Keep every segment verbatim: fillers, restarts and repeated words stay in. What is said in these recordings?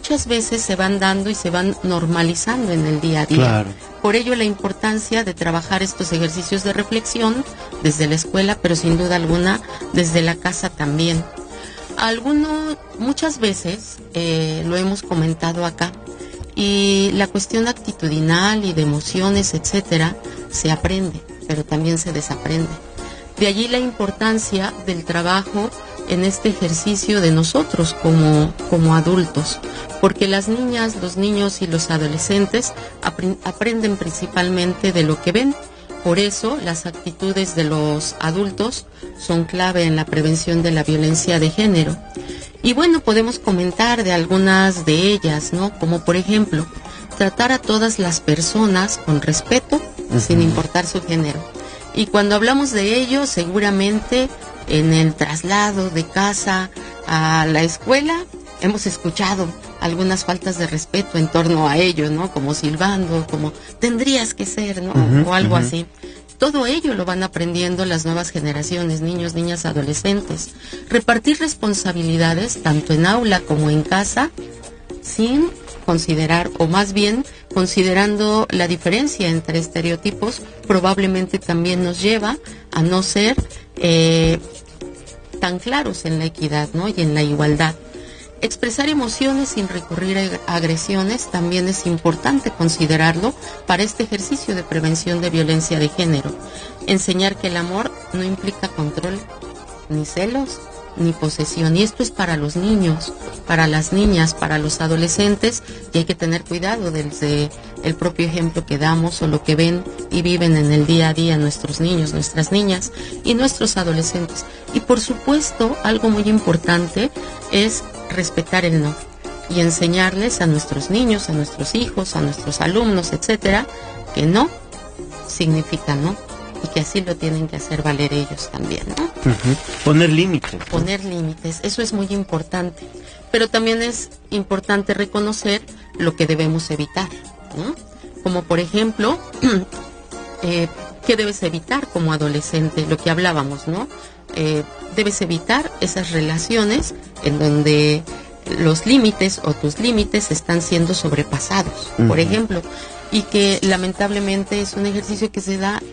muchas veces se van dando y se van normalizando en el día a día. Claro. Por ello la importancia de trabajar estos ejercicios de reflexión desde la escuela, pero sin duda alguna desde la casa también. Algunos, muchas veces eh, lo hemos comentado acá, y la cuestión actitudinal y de emociones, etcétera, se aprende, pero también se desaprende. De allí la importancia del trabajo en este ejercicio de nosotros como, como adultos, porque las niñas, los niños y los adolescentes apre- aprenden principalmente de lo que ven. Por eso las actitudes de los adultos son clave en la prevención de la violencia de género. Y bueno, podemos comentar de algunas de ellas, ¿no? Como por ejemplo, tratar a todas las personas con respeto, uh-huh, sin importar su género. Y cuando hablamos de ello, seguramente en el traslado de casa a la escuela hemos escuchado algunas faltas de respeto en torno a ello, ¿no? Como silbando, como tendrías que ser, ¿no? Uh-huh, o algo uh-huh. así. Todo ello lo van aprendiendo las nuevas generaciones, niños, niñas, adolescentes. Repartir responsabilidades tanto en aula como en casa, sin considerar, o más bien considerando la diferencia entre estereotipos, probablemente también nos lleva a no ser eh, tan claros en la equidad, ¿no? Y en la igualdad. Expresar emociones sin recurrir a agresiones también es importante considerarlo para este ejercicio de prevención de violencia de género. Enseñar que el amor no implica control, ni celos, ni posesión. Y esto es para los niños, para las niñas, para los adolescentes, y hay que tener cuidado desde el propio ejemplo que damos o lo que ven y viven en el día a día nuestros niños, nuestras niñas y nuestros adolescentes. Y por supuesto, algo muy importante es respetar el no y enseñarles a nuestros niños, a nuestros hijos, a nuestros alumnos, etcétera, que no significa no y que así lo tienen que hacer valer ellos también, ¿no? Uh-huh. Poner límites. ¿no? Poner límites, eso es muy importante. Pero también es importante reconocer lo que debemos evitar, ¿no? Como por ejemplo, eh, ¿qué debes evitar como adolescente? Lo que hablábamos, ¿no? Eh, debes evitar esas relaciones en donde los límites o tus límites están siendo sobrepasados, uh-huh. por ejemplo, y que lamentablemente es un ejercicio que se da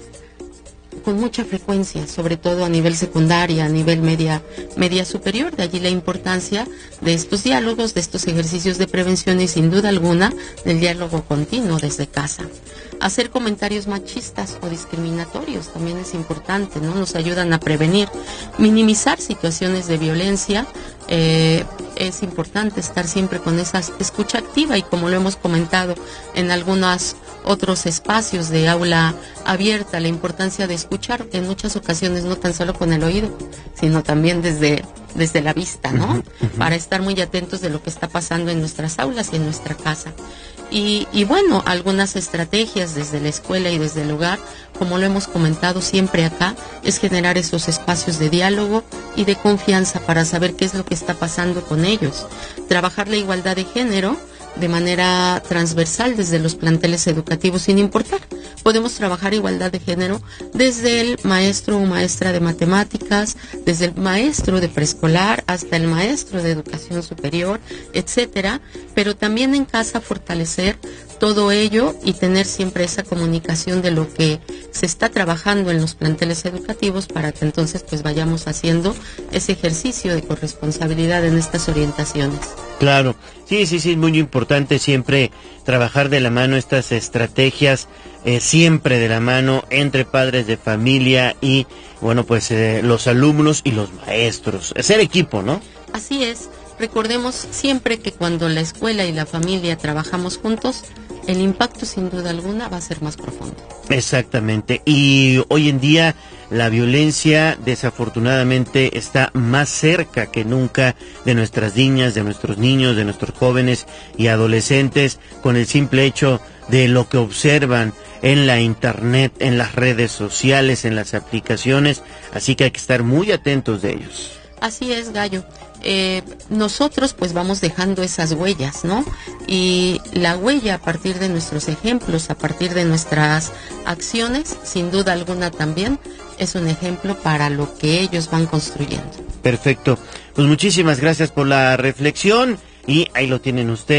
con mucha frecuencia, sobre todo a nivel secundaria, a nivel media, media superior. De allí la importancia de estos diálogos, de estos ejercicios de prevención y sin duda alguna del diálogo continuo desde casa. Hacer comentarios machistas o discriminatorios también es importante, ¿no? Nos ayudan a prevenir. Minimizar situaciones de violencia, eh, es importante estar siempre con esa escucha activa y como lo hemos comentado en algunos otros espacios de aula abierta, la importancia de escuchar en muchas ocasiones no tan solo con el oído, sino también desde, desde la vista, ¿no? Uh-huh, uh-huh. Para estar muy atentos de lo que está pasando en nuestras aulas y en nuestra casa. Y, y bueno, algunas estrategias desde la escuela y desde el hogar, como lo hemos comentado siempre acá, es generar esos espacios de diálogo y de confianza para saber qué es lo que está pasando con ellos. Trabajar la igualdad de género de manera transversal desde los planteles educativos sin importar. Podemos trabajar igualdad de género desde el maestro o maestra de matemáticas, desde el maestro de preescolar hasta el maestro de educación superior, etcétera, pero también en casa fortalecer todo ello y tener siempre esa comunicación de lo que se está trabajando en los planteles educativos para que entonces pues vayamos haciendo ese ejercicio de corresponsabilidad en estas orientaciones. Claro, sí, sí, sí, es muy importante siempre trabajar de la mano estas estrategias, eh, siempre de la mano entre padres de familia y, bueno, pues eh, los alumnos y los maestros, ser equipo, ¿no? Así es, recordemos siempre que cuando la escuela y la familia trabajamos juntos, el impacto sin duda alguna va a ser más profundo. Exactamente, y hoy en día la violencia desafortunadamente está más cerca que nunca de nuestras niñas, de nuestros niños, de nuestros jóvenes y adolescentes, con el simple hecho de lo que observan en la internet, en las redes sociales, en las aplicaciones, así que hay que estar muy atentos de ellos. Así es, Gallo. Eh, nosotros pues vamos dejando esas huellas, ¿no? Y la huella a partir de nuestros ejemplos, a partir de nuestras acciones, sin duda alguna también es un ejemplo para lo que ellos van construyendo. Perfecto. Pues muchísimas gracias por la reflexión y ahí lo tienen ustedes.